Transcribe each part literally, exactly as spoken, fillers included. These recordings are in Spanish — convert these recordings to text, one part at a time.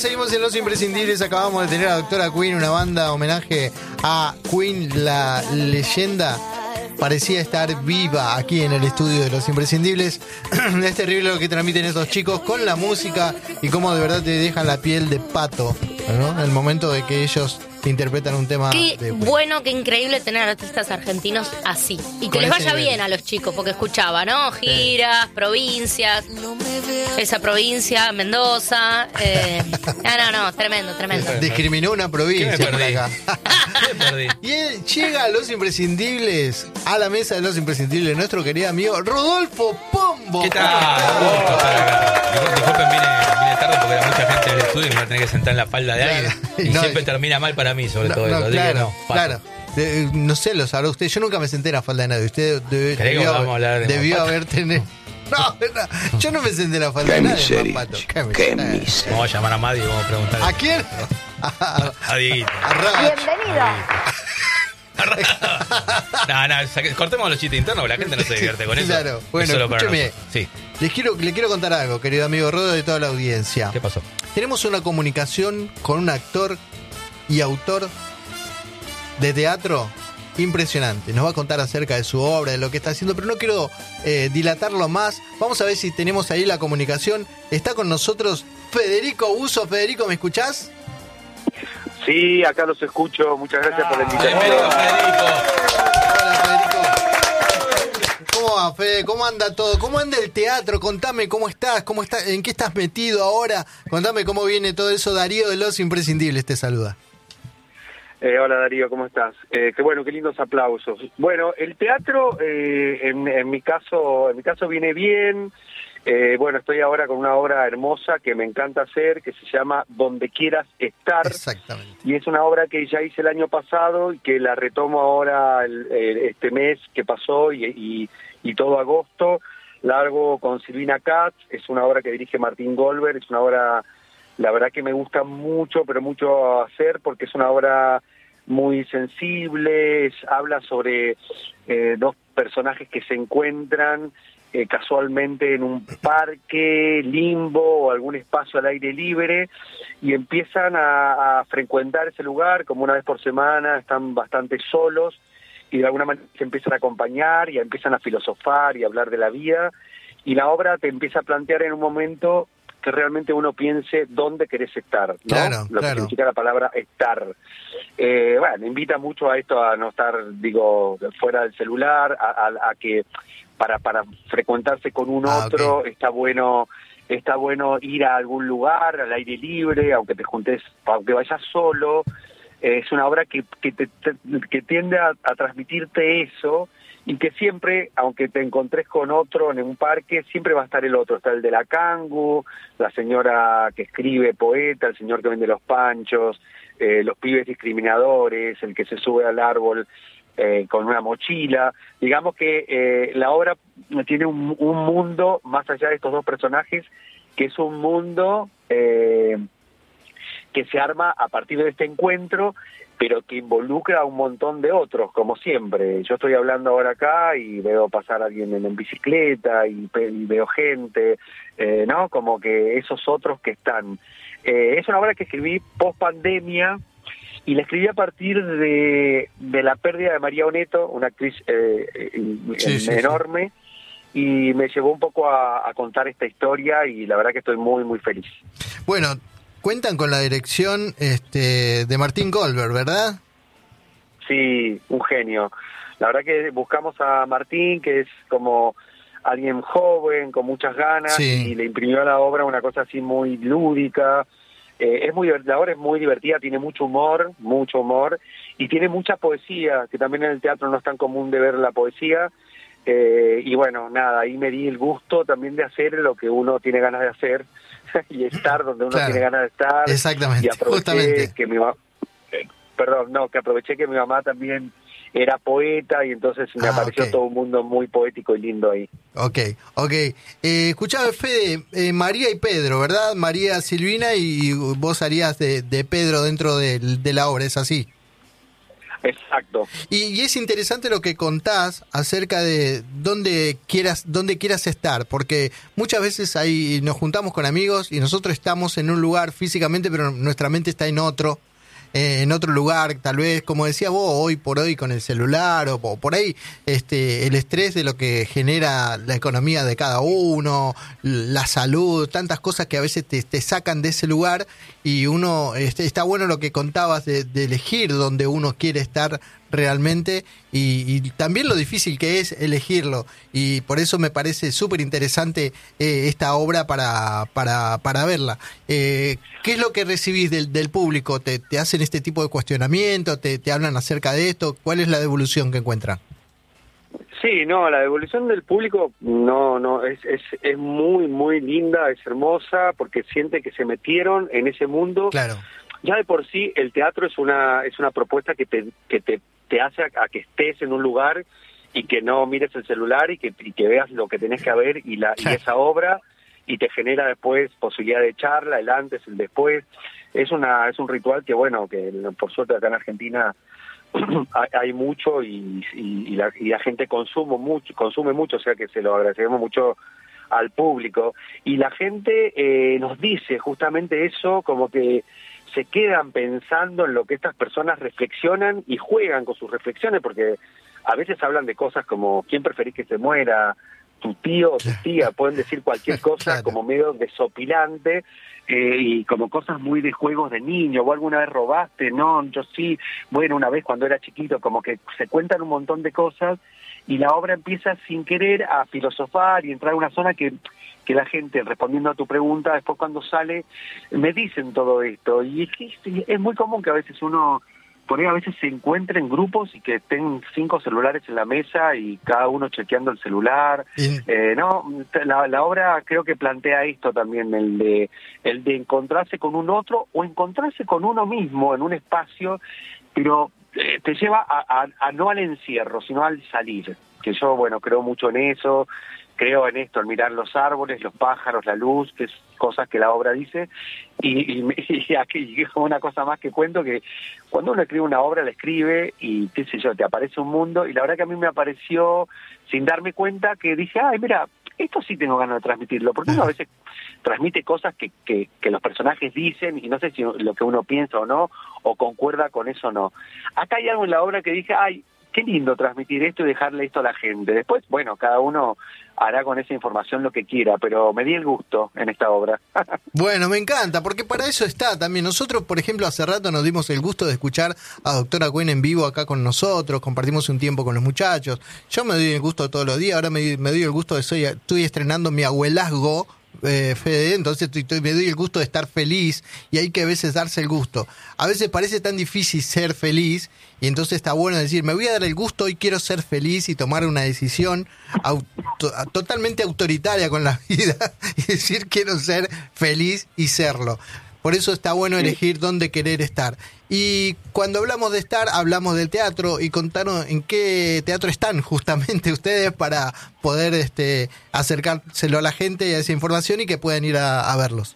seguimos en Los Imprescindibles. Acabamos de tener a Doctora Queen, una banda homenaje a Queen, la leyenda. Parecía estar viva aquí en el estudio de Los Imprescindibles. Es terrible lo que transmiten estos chicos con la música y cómo de verdad te dejan la piel de pato, ¿no? En el momento de que ellos te interpretan un tema. Qué de... bueno, qué increíble tener artistas argentinos así. Y que Con les ese vaya nivel. bien a los chicos, porque escuchaba, ¿no? Giras, sí. provincias, esa provincia, Mendoza. Eh... No, no, no, tremendo, tremendo. Discriminó una provincia ¿Qué me por perdí? acá. ¿Qué me perdí? Y él llega a Los Imprescindibles, a la mesa de Los Imprescindibles, nuestro querido amigo Rodolfo Pombo. ¿Qué tal? Gusto estar acá. Discul- Disculpen, vine, vine tarde porque era mucha gente en el estudio y me voy a tener que sentar en la falda de alguien. Claro. Y No, siempre y- termina mal para mí, sobre No, todo no, eso. Así claro, que no, paso. claro. De- no sé, lo sabrá usted. Yo nunca me senté en la falda de nadie. Usted debe- ¿Querés que debió, vamos a hablar de debió Mampato? haber tenido. No, no, yo no me senté en la falda de nadie, Mampato. ¿Qué miseria? Vamos a llamar a Madi y vamos a preguntarle. ¿A quién? A, A Dieguito. a Rach. No, no, saque- cortemos los chistes internos, la gente no se divierte con eso. Claro, bueno, Es solo para escúcheme. nosotros. Sí, Les quiero, le quiero contar algo, querido amigo Rodo, de toda la audiencia. ¿qué pasó? Tenemos una comunicación con un actor y autor de teatro impresionante. Nos va a contar acerca de su obra, de lo que está haciendo, pero no quiero eh, dilatarlo más. Vamos a ver si tenemos ahí la comunicación. Está con nosotros Federico Buso. Federico, ¿me escuchás? Sí, acá los escucho. Muchas gracias por la invitación. Bienvenido, Federico. Hola, Federico. ¿Cómo va, Fede? ¿Cómo anda todo? ¿Cómo anda el teatro? Contame cómo estás, cómo está, en qué estás metido ahora. Contame cómo viene todo eso. Darío de Los Imprescindibles te saluda. Eh, hola Darío, ¿cómo estás? Eh, qué bueno, qué lindos aplausos. Bueno, el teatro, eh, en, en mi caso, en mi caso viene bien. Eh, bueno, estoy ahora con una obra hermosa que me encanta hacer, que se llama Donde Quieras Estar. Exactamente. Y es una obra que ya hice el año pasado y que la retomo ahora el, el, este mes que pasó y, y, y todo agosto. La hago con Silvina Katz, es una obra que dirige Martín Goldberg, es una obra, la verdad que me gusta mucho, pero mucho hacer porque es una obra muy sensible, es, habla sobre eh, dos personajes que se encuentran eh, casualmente en un parque, limbo o algún espacio al aire libre y empiezan a, a frecuentar ese lugar como una vez por semana, están bastante solos y de alguna manera se empiezan a acompañar y empiezan a filosofar y a hablar de la vida y la obra te empieza a plantear en un momento que realmente uno piense dónde querés estar, ¿no? Claro, Lo claro. que significa la palabra estar. Eh, bueno, invita mucho a esto, a no estar, digo, fuera del celular, a, a, a que para para frecuentarse con un Ah, otro ok. está bueno está bueno ir a algún lugar al aire libre, aunque te juntes, aunque vayas solo. Eh, es una obra que que, te, te- que tiende a, a transmitirte eso y que siempre, aunque te encontres con otro en un parque, siempre va a estar el otro. Está el de la cangu, la señora que escribe poeta, el señor que vende los panchos, eh, los pibes discriminadores, el que se sube al árbol eh, con una mochila. Digamos que eh, la obra tiene un, un mundo, más allá de estos dos personajes, que es un mundo eh, que se arma a partir de este encuentro, pero que involucra a un montón de otros, como siempre. Yo estoy hablando ahora acá y veo pasar a alguien en, en bicicleta y, pe- y veo gente, eh, ¿no? Como que esos otros que están. Eh, es una obra que escribí post pandemia y la escribí a partir de, de la pérdida de María Oneto, una actriz eh, eh, Sí, sí, enorme, y me llevó un poco a, a contar esta historia y la verdad que estoy muy, muy feliz. Bueno, cuentan con la dirección este, de Martín Goldberg, ¿verdad? Sí, un genio. La verdad que buscamos a Martín, que es como alguien joven, con muchas ganas, Sí. y le imprimió a la obra una cosa así muy lúdica. Eh, es muy divert- la obra es muy divertida, tiene mucho humor, mucho humor, y tiene mucha poesía, que también en el teatro no es tan común de ver la poesía. Eh, y bueno, nada, ahí me di el gusto también de hacer lo que uno tiene ganas de hacer y estar donde uno Claro. tiene ganas de estar. Exactamente, Y aproveché justamente. que mi mamá, eh, perdón, no, que aproveché que mi mamá también era poeta y entonces me Ah, apareció ok. todo un mundo muy poético y lindo ahí. Ok, ok. Eh, escuchame, Fede, eh, María y Pedro, ¿verdad? María Silvina y vos harías de, de Pedro dentro del- de la obra, ¿es así? Exacto. Y, y es interesante lo que contás acerca de dónde quieras, dónde quieras estar, porque muchas veces ahí nos juntamos con amigos y nosotros estamos en un lugar físicamente, pero nuestra mente está en otro. Eh, en otro lugar, tal vez, como decía vos, hoy por hoy con el celular o, o por ahí, este, el estrés de lo que genera la economía de cada uno, la salud, tantas cosas que a veces te, te sacan de ese lugar y uno, este, está bueno lo que contabas de, de elegir donde uno quiere estar realmente y, y también lo difícil que es elegirlo y por eso me parece súper interesante eh, esta obra para, para, para verla. Eh, ¿Qué es lo que recibís del, del público? ¿Te, te hacen este tipo de cuestionamiento? ¿Te, te hablan acerca de esto? ¿Cuál es la devolución que encuentran? Sí, no, la devolución del público no, no, es, es, es muy, muy linda, es hermosa, porque siente que se metieron en ese mundo. Claro. Ya de por sí el teatro es una es una propuesta que te que te, te hace a, a que estés en un lugar y que no mires el celular y que, y que veas lo que tenés que ver y la y esa obra y te genera después posibilidad de charla, el antes, el después. Es una es un ritual que bueno, que por suerte acá en Argentina hay, hay mucho y, y, y, la, y la gente consume mucho, consume mucho, o sea que se lo agradecemos mucho al público. Y la gente eh, nos dice justamente eso, como que se quedan pensando en lo que estas personas reflexionan y juegan con sus reflexiones, porque a veces hablan de cosas como ¿quién preferís que se muera? Tu tío o tu tía, pueden decir cualquier cosa claro. como medio desopilante eh, y como cosas muy de juegos de niño, o alguna vez robaste, no, yo sí, bueno, una vez cuando era chiquito, como que se cuentan un montón de cosas y la obra empieza sin querer a filosofar y entrar a una zona que que la gente, respondiendo a tu pregunta, después cuando sale, me dicen todo esto. Y es que es muy común que a veces uno, por ahí a veces se encuentre en grupos y que estén cinco celulares en la mesa y cada uno chequeando el celular. Eh, no, la, la obra creo que plantea esto también, el de, el de encontrarse con un otro o encontrarse con uno mismo en un espacio, pero eh, te lleva a, a, a no al encierro, sino al salir. Que yo, bueno, creo mucho en eso. Creo en esto, en mirar los árboles, los pájaros, la luz, que es cosas que la obra dice. Y, y, y aquí una cosa más que cuento, que cuando uno escribe una obra, la escribe y qué sé yo, te aparece un mundo. Y la verdad que a mí me apareció, sin darme cuenta, que dije, ay, mira, esto sí tengo ganas de transmitirlo. Porque uno a veces transmite cosas que, que, que los personajes dicen y no sé si lo que uno piensa o no, o concuerda con eso o no. Acá hay algo en la obra que dije, ay, qué lindo transmitir esto y dejarle esto a la gente. Después, bueno, cada uno hará con esa información lo que quiera, pero me di el gusto en esta obra. Bueno, me encanta, porque para eso está también. Nosotros, por ejemplo, hace rato nos dimos el gusto de escuchar a Doctora Quinn en vivo acá con nosotros, compartimos un tiempo con los muchachos. Yo me doy el gusto todos los días, ahora me, me doy el gusto de soy, estoy estrenando mi abuelazgo, Eh, Fede, entonces estoy, estoy, me doy el gusto de estar feliz y hay que a veces darse el gusto. A veces parece tan difícil ser feliz y entonces está bueno decir, me voy a dar el gusto y quiero ser feliz y tomar una decisión auto, totalmente autoritaria con la vida y decir quiero ser feliz y serlo. Por eso está bueno elegir dónde querer estar. Y cuando hablamos de estar, hablamos del teatro y contanos en qué teatro están justamente ustedes para poder este, acercárselo a la gente y a esa información y que puedan ir a, a verlos.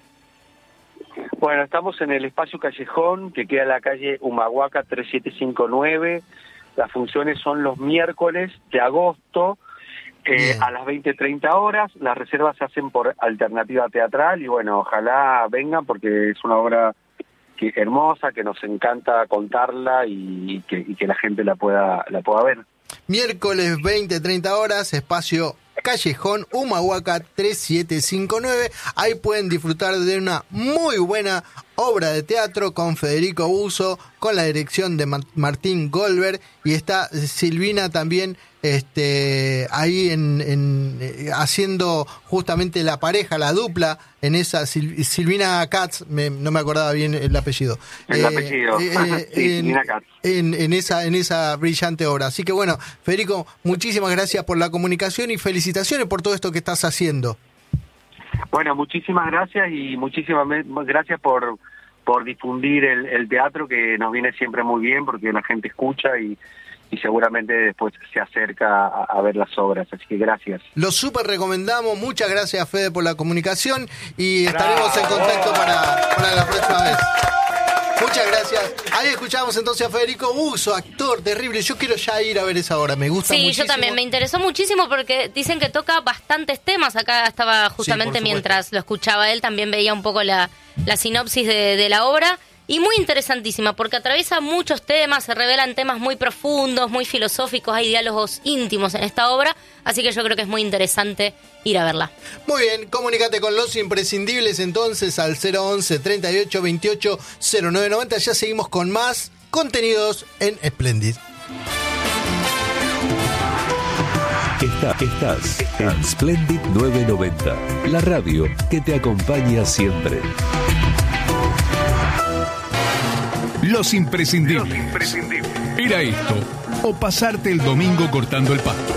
Bueno, estamos en el Espacio Callejón, que queda en la calle Humahuaca tres siete cinco nueve. Las funciones son los miércoles de agosto, Eh, a las veinte treinta horas. Las reservas se hacen por Alternativa Teatral y bueno, ojalá vengan porque es una obra que hermosa, que nos encanta contarla y que, y que la gente la pueda la pueda ver. Miércoles veinte treinta horas, Espacio Callejón, Humahuaca tres siete cinco nueve. Ahí pueden disfrutar de una muy buena obra de teatro con Federico Buso, con la dirección de Martín Goldberg, y está Silvina también este ahí en, en eh, haciendo justamente la pareja, la dupla en esa Sil, Silvina Katz, me, no me acordaba bien el apellido. El eh, apellido. Eh, sí, en, Silvina Katz. En, en esa en esa brillante obra. Así que bueno, Federico, muchísimas gracias por la comunicación y felicitaciones por todo esto que estás haciendo. Bueno, muchísimas gracias y muchísimas gracias por por difundir el, el teatro, que nos viene siempre muy bien porque la gente escucha y, y seguramente después se acerca a, a ver las obras, así que gracias. Lo súper recomendamos, muchas gracias Fede por la comunicación y estaremos en contacto para, para la próxima vez. Muchas Muchas gracias. Ahí escuchamos entonces a Federico Busso, actor terrible. Yo quiero ya ir a ver esa obra, me gusta sí, muchísimo. Sí, yo también, me interesó muchísimo porque dicen que toca bastantes temas. Acá estaba justamente sí, mientras lo escuchaba él, también veía un poco la, la sinopsis de, de la obra. Y muy interesantísima, porque atraviesa muchos temas, se revelan temas muy profundos, muy filosóficos, hay diálogos íntimos en esta obra, así que yo creo que es muy interesante ir a verla. Muy bien, comunícate con Los Imprescindibles entonces al cero once, treinta y ocho, veintiocho, cero nueve noventa. Ya seguimos con más contenidos en Splendid. Está, estás en Splendid novecientos noventa, la radio que te acompaña siempre. Los imprescindibles. Los imprescindibles. Era esto, o pasarte el domingo cortando el pasto.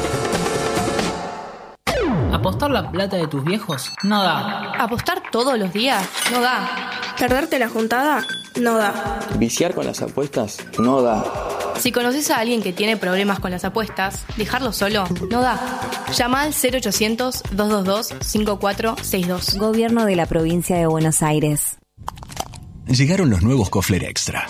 ¿Apostar la plata de tus viejos? No da. ¿Apostar todos los días? No da. ¿Perderte la juntada? No da. ¿Viciar con las apuestas? No da. Si conoces a alguien que tiene problemas con las apuestas, dejarlo solo no da. Llama al cero ochocientos, dos dos dos, cinco cuatro seis dos. Gobierno de la Provincia de Buenos Aires. Llegaron los nuevos Kofler Extra.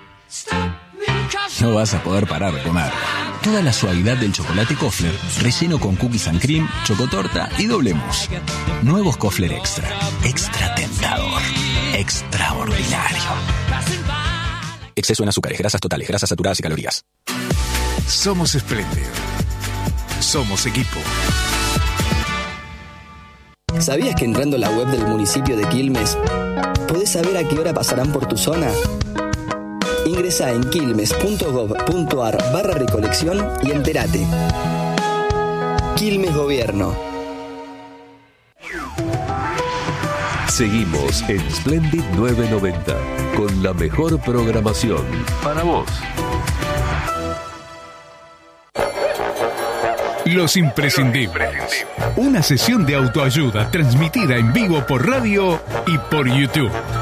No vas a poder parar de comer. Toda la suavidad del chocolate Kofler, relleno con cookies and cream, chocotorta y doble mousse. Nuevos Kofler Extra. Extra tentador. Extraordinario. Exceso en azúcares, grasas totales, grasas saturadas y calorías. Somos Splendid. Somos equipo. ¿Sabías que entrando a la web del municipio de Quilmes podés saber a qué hora pasarán por tu zona? Ingresá en quilmes.gov.ar barra recolección y entérate. Quilmes Gobierno. Seguimos en Splendid novecientos noventa con la mejor programación para vos. Los imprescindibles. Una sesión de autoayuda transmitida en vivo por radio y por YouTube.